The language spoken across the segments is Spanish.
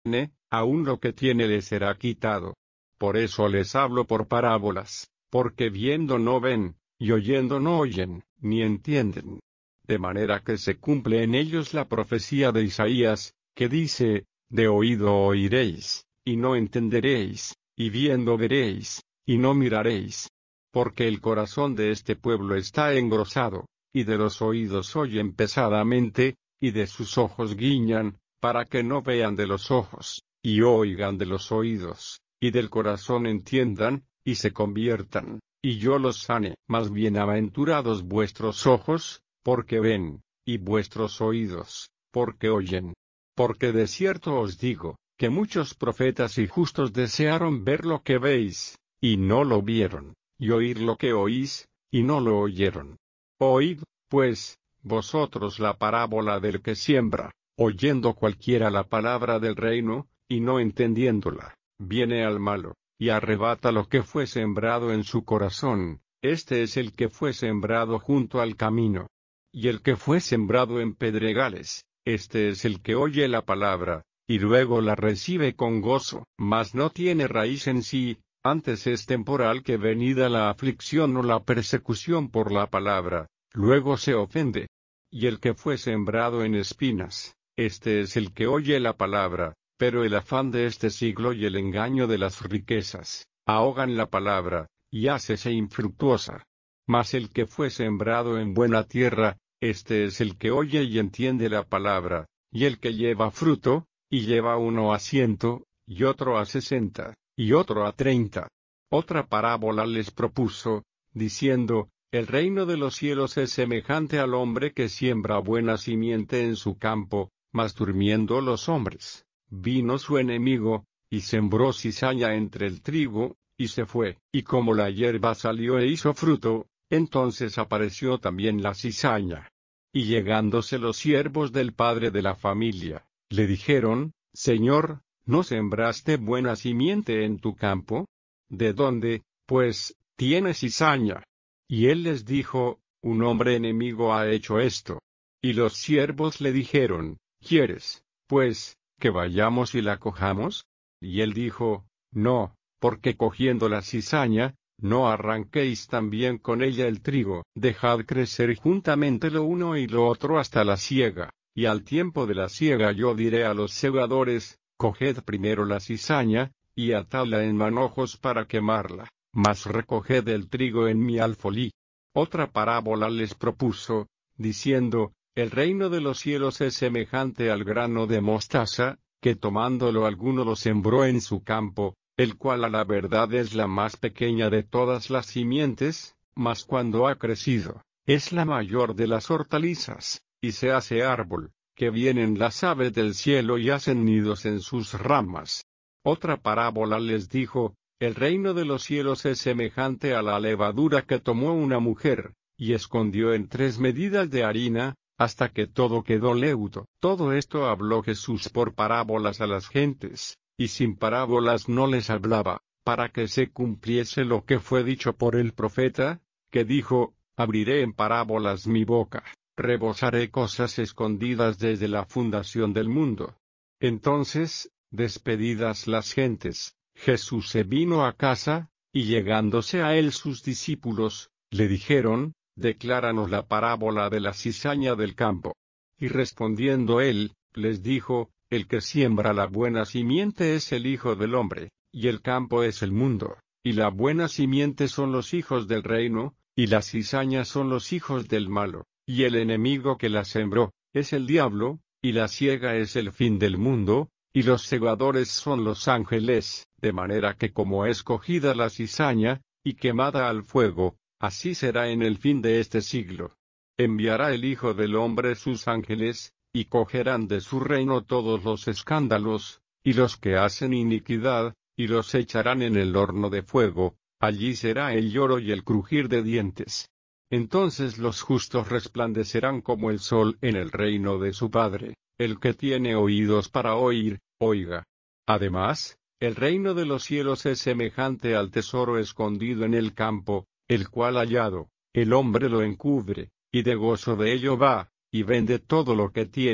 aún lo que tiene le será quitado. Por eso les hablo por parábolas, porque viendo no ven, y oyendo no oyen, ni entienden. De manera que se cumple en ellos la profecía de Isaías, que dice, de oído oiréis, y no entenderéis, y viendo veréis, y no miraréis. Porque el corazón de este pueblo está engrosado, y de los oídos oyen pesadamente, y de sus ojos guiñan, para que no vean de los ojos, y oigan de los oídos, y del corazón entiendan, y se conviertan, y yo los sane. Mas bienaventurados vuestros ojos, porque ven, y vuestros oídos, porque oyen. Porque de cierto os digo, que muchos profetas y justos desearon ver lo que veis, y no lo vieron, y oír lo que oís, y no lo oyeron. Oíd, pues, vosotros la parábola del que siembra, oyendo cualquiera la palabra del reino, y no entendiéndola, viene al malo, y arrebata lo que fue sembrado en su corazón. Este es el que fue sembrado junto al camino. Y el que fue sembrado en pedregales, este es el que oye la palabra, y luego la recibe con gozo, mas no tiene raíz en sí, antes es temporal que venida la aflicción o la persecución por la palabra, luego se ofende. Y el que fue sembrado en espinas, este es el que oye la palabra, pero el afán de este siglo y el engaño de las riquezas, ahogan la palabra, y hácese infructuosa. Mas el que fue sembrado en buena tierra, este es el que oye y entiende la palabra, y el que lleva fruto, y lleva uno a 100, y otro a 60, y otro a 30. Otra parábola les propuso, diciendo, el reino de los cielos es semejante al hombre que siembra buena simiente en su campo, mas durmiendo los hombres, vino su enemigo, y sembró cizaña entre el trigo, y se fue, y como la hierba salió e hizo fruto, entonces apareció también la cizaña. Y llegándose los siervos del padre de la familia, le dijeron, Señor, ¿no sembraste buena simiente en tu campo? ¿De dónde, pues, tienes cizaña? Y él les dijo, un hombre enemigo ha hecho esto. Y los siervos le dijeron, ¿quieres, pues, que vayamos y la cojamos? Y él dijo, no, porque cogiendo la cizaña, no arranquéis también con ella el trigo. Dejad crecer juntamente lo uno y lo otro hasta la siega, y al tiempo de la siega yo diré a los segadores, coged primero la cizaña, y atadla en manojos para quemarla, mas recoged el trigo en mi alfolí. Otra parábola les propuso, diciendo, el reino de los cielos es semejante al grano de mostaza, que tomándolo alguno lo sembró en su campo, el cual a la verdad es la más pequeña de todas las simientes, mas cuando ha crecido, es la mayor de las hortalizas, y se hace árbol, que vienen las aves del cielo y hacen nidos en sus ramas. Otra parábola les dijo, el reino de los cielos es semejante a la levadura que tomó una mujer, y escondió en 3 medidas de harina, hasta que todo quedó leudo. Todo esto habló Jesús por parábolas a las gentes, y sin parábolas no les hablaba, para que se cumpliese lo que fue dicho por el profeta, que dijo, abriré en parábolas mi boca, rebosaré cosas escondidas desde la fundación del mundo. Entonces, despedidas las gentes, Jesús se vino a casa, y llegándose a él sus discípulos, le dijeron, decláranos la parábola de la cizaña del campo. Y respondiendo él, les dijo, el que siembra la buena simiente es el Hijo del Hombre, y el campo es el mundo, y la buena simiente son los hijos del reino, y la cizaña son los hijos del malo, y el enemigo que la sembró, es el diablo, y la siega es el fin del mundo, y los segadores son los ángeles, de manera que como es cogida la cizaña, y quemada al fuego, así será en el fin de este siglo. Enviará el Hijo del Hombre sus ángeles, y cogerán de su reino todos los escándalos, y los que hacen iniquidad, y los echarán en el horno de fuego, allí será el lloro y el crujir de dientes. Entonces los justos resplandecerán como el sol en el reino de su Padre. El que tiene oídos para oír, oiga. Además, el reino de los cielos es semejante al tesoro escondido en el campo, el cual hallado, el hombre lo encubre, y de gozo de ello va, y vende todo lo que tiene,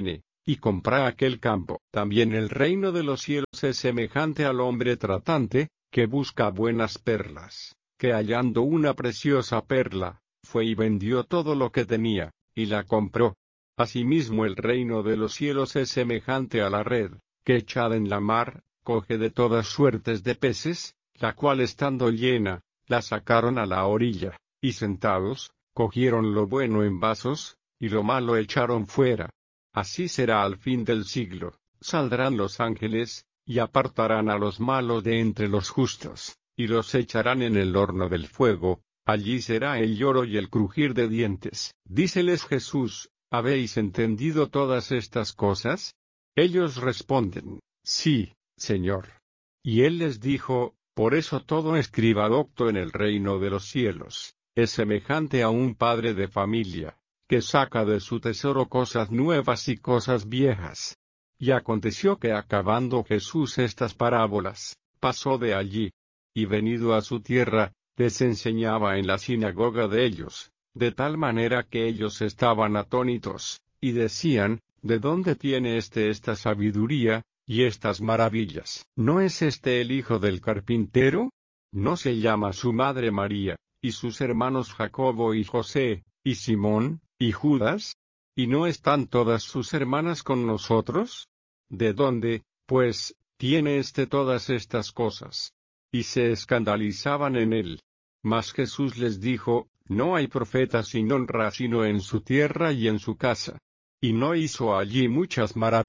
y comprá aquel campo. También el reino de los cielos es semejante al hombre tratante, que busca buenas perlas, que hallando una preciosa perla, fue y vendió todo lo que tenía, y la compró. Asimismo el reino de los cielos es semejante a la red, que echada en la mar, coge de todas suertes de peces, la cual estando llena, la sacaron a la orilla, y sentados, cogieron lo bueno en vasos, y lo malo echaron fuera. Así será al fin del siglo, saldrán los ángeles, y apartarán a los malos de entre los justos, y los echarán en el horno del fuego, allí será el lloro y el crujir de dientes. Díceles Jesús: ¿Habéis entendido todas estas cosas? Ellos responden: Sí, Señor. Y él les dijo: Por eso todo escriba docto en el reino de los cielos es semejante a un padre de familia, que saca de su tesoro cosas nuevas y cosas viejas. Y aconteció que acabando Jesús estas parábolas, pasó de allí, y venido a su tierra, les enseñaba en la sinagoga de ellos, de tal manera que ellos estaban atónitos, y decían: ¿De dónde tiene esta sabiduría, y estas maravillas? ¿No es este el hijo del carpintero? ¿No se llama su madre María, y sus hermanos Jacobo y José, y Simón, y Judas? ¿Y no están todas sus hermanas con nosotros? ¿De dónde, pues, tiene todas estas cosas? Y se escandalizaban en él. Mas Jesús les dijo: No hay profeta sin honra sino en su tierra y en su casa. Y no hizo allí muchas maravillas